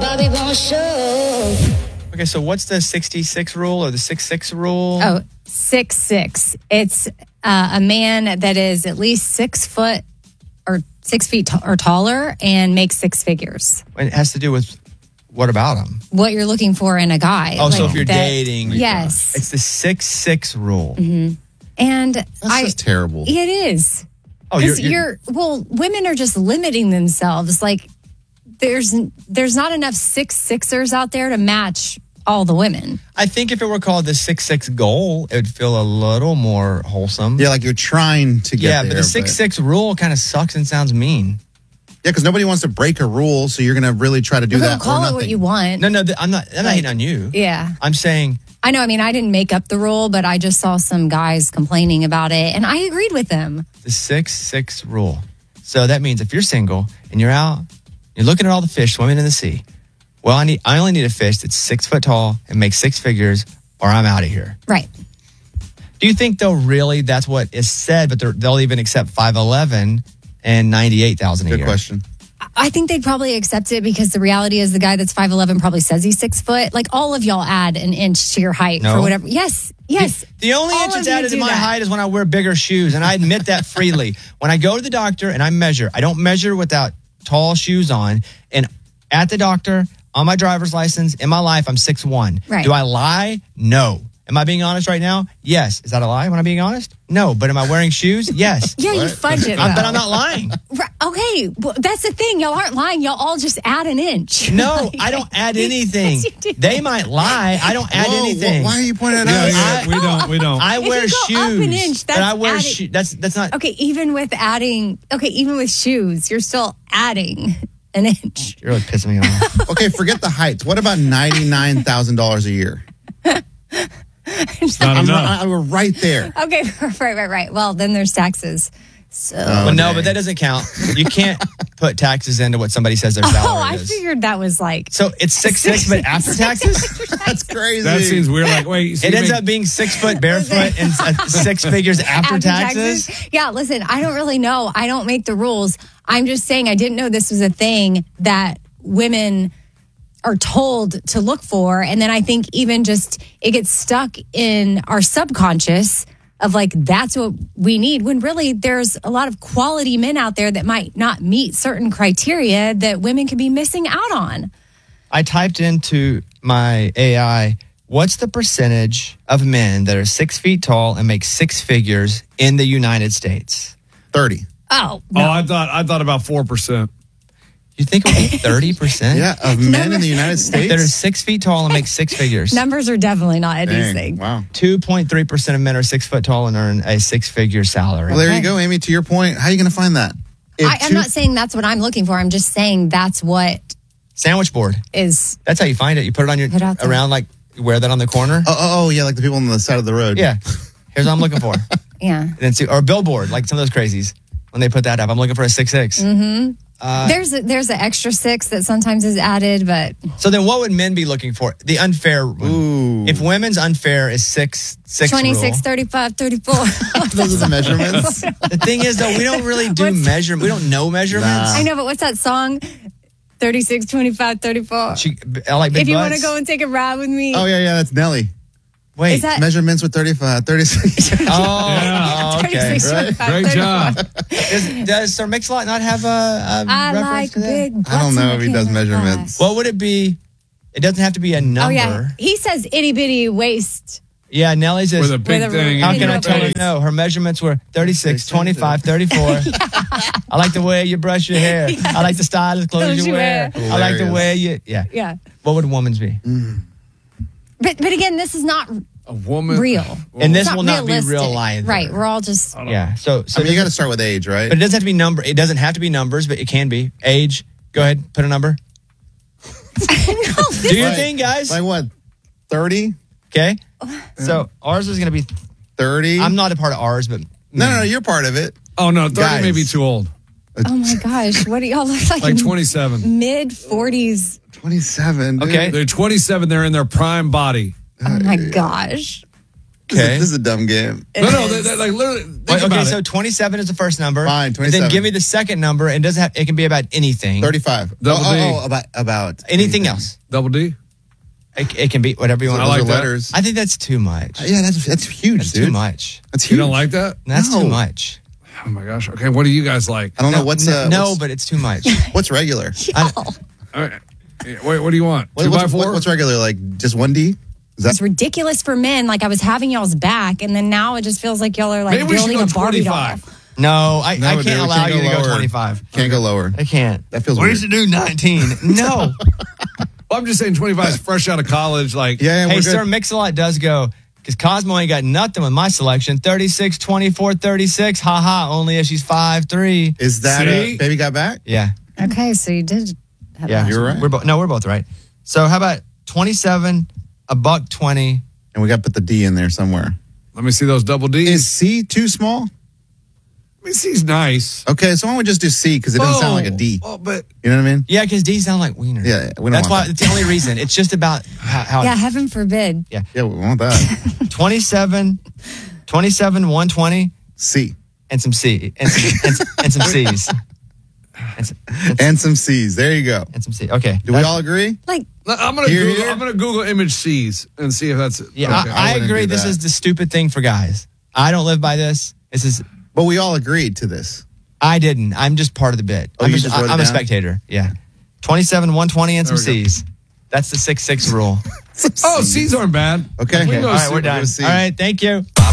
Bobby Bones Show. Okay, so what's the 66 rule or the 6'6" rule? Oh, 6'6". It's a man that is at least 6 foot or 6 feet or taller and makes six figures. It has to do with what about him? What you're looking for in a guy. Oh, so if you're dating. Yes. It's the 6'6" rule. Mm-hmm. And that's just terrible. It is. Oh, women are just limiting themselves. Like, there's not enough 6'6"ers out there to match all the women. I think if it were called the 6'6" goal, it would feel a little more wholesome. Yeah, like you're trying to get there. Yeah, but the 6'6" rule kind of sucks and sounds mean. Yeah, because nobody wants to break a rule, so you're going to really try to do that. Call it what you want. No, I'm not hating on you. Yeah. I'm saying... I know, I mean, I didn't make up the rule, but I just saw some guys complaining about it, and I agreed with them. The 6'6" rule. So that means if you're single and you're out, you're looking at all the fish swimming in the sea. Well, I only need a fish that's 6 foot tall and makes six figures, or I'm out of here. Right. Do you think, though, really that's what is said, but they'll even accept 5'11" and 98,000 a year? Good question. I think they'd probably accept it because the reality is the guy that's 5'11" probably says he's 6 foot. Like, all of y'all add an inch to your height for whatever. Yes. The only inch that's added to my height is when I wear bigger shoes, and I admit that freely. When I go to the doctor and I measure, I don't measure without tall shoes on, and at the doctor, on my driver's license, in my life, I'm 6'1". Right. Do I lie? No. Am I being honest right now? Yes. Is that a lie? Am I being honest? No. But am I wearing shoes? Yes. Yeah, you fudge it. But I'm not lying. Right. Okay, well, that's the thing. Y'all aren't lying. Y'all all just add an inch. No, I don't add anything. Yes, they might lie. I don't add anything. Why are you pointing it out? We don't. I wear if you go shoes. up an inch, but I wear shoes. That's not. Okay, even with shoes, you're still adding an inch. You're really pissing me off. Okay, forget the heights. What about $99,000 a year? It's not enough. We're right there. Okay, right. Well, then there's taxes. So. Well, no, but that doesn't count. You can't put taxes into what somebody says their salary is. I figured that was like... So it's 6'6", but after taxes? That's crazy. That seems weird. Like, wait. It ends up being 6 foot barefoot and six figures after taxes? Yeah, listen, I don't really know. I don't make the rules. I'm just saying I didn't know this was a thing that women are told to look for. And then I think even just it gets stuck in our subconscious of like, that's what we need, when really there's a lot of quality men out there that might not meet certain criteria that women could be missing out on. I typed into my AI, what's the percentage of men that are 6 feet tall and make six figures in the United States? 30. Oh, no. I thought about 4%. You think it would be 30%? Yeah, of men in the United States that are 6 feet tall and make six figures. Numbers are definitely not anything. Wow. 2.3% of men are 6 foot tall and earn a six-figure salary. Well, there you go, Amy. To your point, how are you going to find that? I'm not saying that's what I'm looking for. I'm just saying that's what Sandwich board. is. That's how you find it. You put it on your around, like you wear that on the corner. Oh, yeah, like the people on the side of the road. Yeah. Here's what I'm looking for. Yeah. And then or a billboard, like some of those crazies. When they put that up, I'm looking for a 6'6". Mm-hmm. There's an extra 6 that sometimes is added, but so then what would men be looking for? The unfair one. Ooh. If women's unfair is 6 26, rule. 35, 34. Those are the measurements. The thing is, though, we don't really do measurement. We don't know measurements. I know, but what's that song? 36, 25, 34. I like big if you butts. want to go and take a ride with me. Oh, yeah, that's Nelly. Wait, Is that- measurements with 35, 36. Oh, okay. 36, 25, Great 34. job. Does Sir Mix-a-Lot not have a I reference like to that? big butts. I don't know and if he does can't measurements. What would it be? It doesn't have to be a number. Oh, yeah. He says itty bitty waist. Yeah, Nelly says, With a big With a- thing. how You can know I tell you what? no? Her measurements were 36, 25, 34. I like the way you brush your hair. I like the style of the clothes you wear. I like the way you, Yeah. What would a woman's be? But again, this is not A woman. real. And this It's will not be realistic. real either. Right. We're all just. Yeah. So I mean, you got to start with age, right? but it doesn't have to be number. It doesn't have to be numbers, but it can be age. Go ahead, put a number. Do your thing, guys. Like what? 30? Okay. So ours is going to be. 30? I'm not a part of ours, but No, you're part of it. Oh, no, 30 Guys. may be too old. Oh my gosh. What do y'all look like? Like 27. Mid 40s. 27, dude. Okay. They're 27. They're in their prime body. Oh my gosh. Okay. This is a dumb game. No, that, like literally. Think Okay, about so it. 27 is the first number. Fine, And 27. then give me the second number, and it can be about anything. 35. Double D. About Anything else. Double D. It can be whatever you want. I like Those are that. letters. I think that's too much. Yeah, that's huge, That's dude. too much. That's You huge. don't like that? That's No. too much. Oh my gosh. Okay, what do you guys like? I don't know what's but it's too much. what's regular. All right. Wait, what do you want? What- 2x4? what's regular? Like just 1D? Is that It's ridiculous for men. Like I was having y'all's back, and then now it just feels like y'all are like Maybe we should building go a Barbie 25. doll. No, I No, can't dude, we allow can't you to go go lower. 25. can't go lower? I can't. That feels We weird. should do 19. No. Well, I'm just saying 25 is fresh out of college. Like, Yeah, Hey, we're Sir good. Mix-a-Lot does go, because Cosmo ain't got nothing with my selection. 36, 24, 36. Ha-ha, only if she's 5'3". Is that See? Baby Got Back? Yeah. Okay, so you did. Have Yeah. that. You're right. We're both right. So how about 27, $120? And we got to put the D in there somewhere. let me see those double D's. Is C too small? I mean, C's nice. Okay, so why don't we just do C because it doesn't sound like a D. Oh, but You know what I mean? Yeah, because D sound like wiener. Yeah, we don't That's want why. It's the only reason. It's just about how Yeah, heaven forbid. Yeah, we want that. 27, 120, C. and some C, and some C's. And some C's. There you go. And some C. Okay. Do we all agree? Like I'm gonna Here, Google. here? I'm gonna Google image C's and see if that's Yeah, okay. I wouldn't agree. do This that. is the stupid thing for guys. I don't live by this. This is. But we all agreed to this. I didn't. I'm just part of the bit. Oh, I'm, you just wrote it I'm a down? spectator. Yeah. 27, 120, and some There we go. C's. That's the 6-6 rule. Oh, C's aren't bad. Okay. We Okay. go All right, C. we're done. go C. All right. Thank you.